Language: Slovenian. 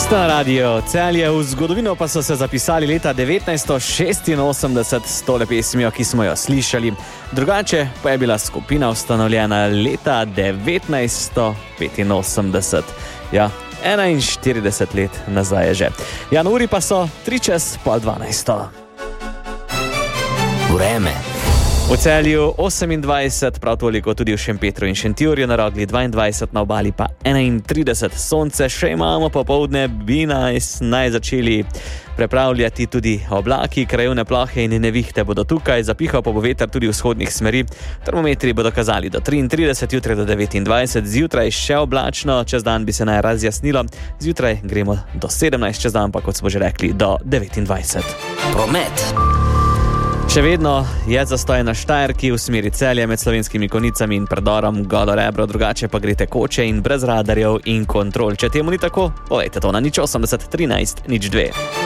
Sta radio Celje, v zgodovino pa so se zapisali leta 1986 s tole pesmijo, ki smo jo slišali. Drugače pa je bila skupina ustanovljena leta 1985. Ja, 41 let nazaj je že. Ja, na uri pa so 11:03. Vreme. V Celju 28, prav toliko tudi v Šempetru in Šentjurju, na Rogli 22, na obali pa 31. Sonce še imamo, popoldne bi naj začeli prepravljati tudi oblaki, krajevne plohe in nevihte bodo tukaj, zapihal pa bo veter tudi vzhodnih smeri. Termometri bodo kazali do 33, jutri do 29, zjutraj še oblačno, čez dan bi se naj razjasnilo, zjutraj gremo do 17, čez dan pa, kot smo že rekli, do 29. Promet. Še vedno je zastoj na Štajerki v smeri Celje med Slovenskimi Konjicami in predorom Golo Rebro, drugače pa gre tekoče in brez radarjev in kontrol. Če temu ni tako, povejte to na 080 13 02.